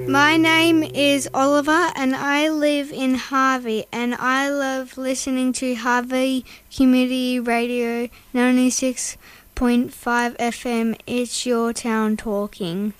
My name is Oliver and I live in Harvey and I love listening to Harvey Community Radio 96.5 FM. It's your town talking.